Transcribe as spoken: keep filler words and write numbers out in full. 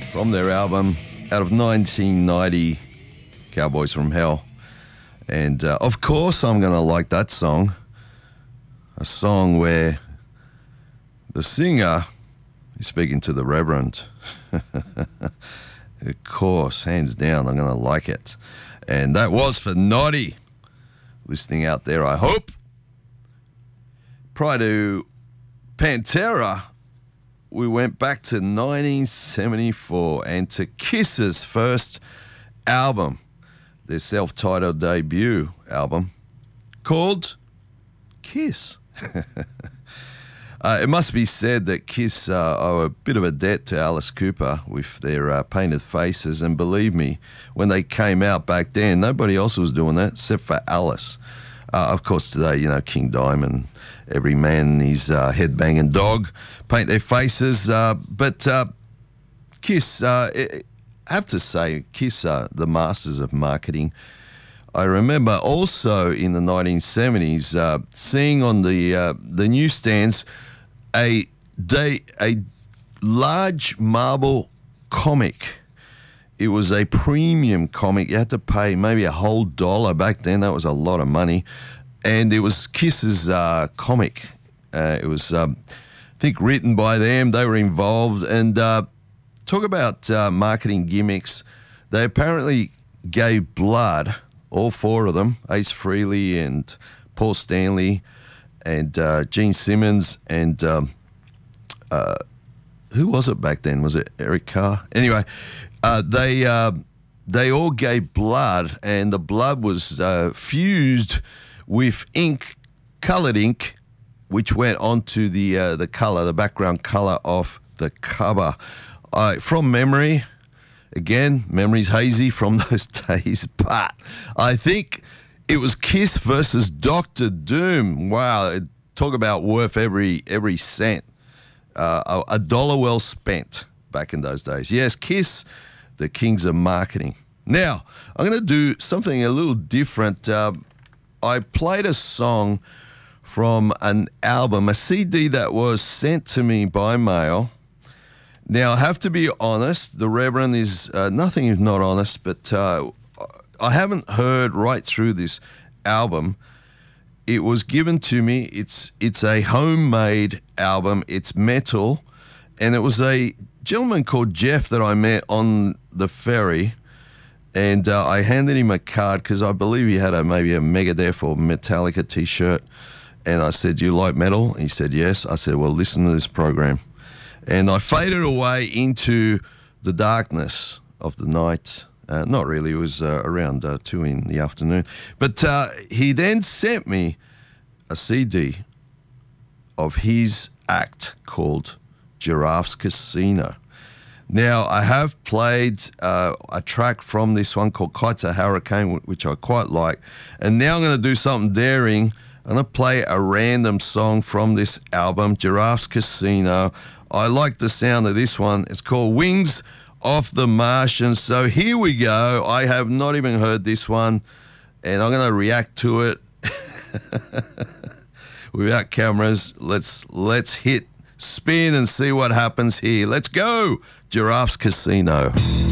from their album out of nineteen ninety, Cowboys from Hell. And uh, of course I'm going to like that song, a song where the singer is speaking to the Reverend. Of course, hands down, I'm going to like it. And that was for Noddy, listening out there, I hope. Prior to Pantera, we went back to nineteen seventy-four and to Kiss's first album, their self-titled debut album, called Kiss. uh, it must be said that Kiss uh, owe a bit of a debt to Alice Cooper with their uh, painted faces, and believe me, when they came out back then, nobody else was doing that except for Alice. Uh, of course, today, you know, King Diamond, every man and his uh, headbanging dog paint their faces. Uh, but uh, Kiss, uh, I have to say, Kiss are the masters of marketing. I remember also in the nineteen seventies uh, seeing on the uh, the newsstands a day a large marble comic. It was a premium comic. You had to pay maybe a whole dollar back then. That was a lot of money. And it was Kiss's uh, comic. Uh, it was, um, I think, written by them. They were involved. And uh, talk about uh, marketing gimmicks. They apparently gave blood, all four of them, Ace Frehley and Paul Stanley and uh, Gene Simmons and um, uh, who was it back then? Was it Eric Carr? Anyway, uh, they uh, they all gave blood, and the blood was uh, fused with ink, coloured ink, which went onto the uh, the colour, the background colour of the cover. Uh, from memory, again, memory's hazy from those days, but I think it was Kiss versus Doctor Doom. Wow, talk about worth every every cent. Uh, a, a dollar well spent back in those days. Yes, Kiss, the kings of marketing. Now, I'm going to do something a little different. Uh, I played a song from an album, a C D that was sent to me by mail. Now, I have to be honest, the Reverend is, uh, nothing is not honest, but uh, I haven't heard right through this album. It was given to me. It's it's a homemade album. It's metal, and it was a gentleman called Jeff that I met on the ferry, and uh, I handed him a card because I believe he had a maybe a Megadeth or Metallica T-shirt, and I said, "Do you like metal?" He said, "Yes." I said, "Well, listen to this program," and I faded away into the darkness of the night. Uh, not really, it was uh, around uh, two in the afternoon. But uh, he then sent me a C D of his act called Giraffes Casino. Now, I have played uh, a track from this one called Kites of Hurricane, which I quite like. And now I'm going to do something daring. I'm going to play a random song from this album, Giraffes Casino. I like the sound of this one. It's called Wings of the Martian. So here we go. I have not even heard this one, and I'm going to react to it without cameras. Let's let's hit spin and see what happens here. Let's go. Giraffes Casino.